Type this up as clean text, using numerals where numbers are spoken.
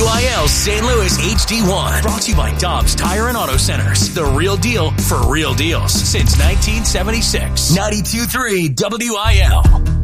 WIL St. Louis HD1. Brought to you by Dobbs Tire and Auto Centers. The real deal for real deals since 1976. 92.3 WIL.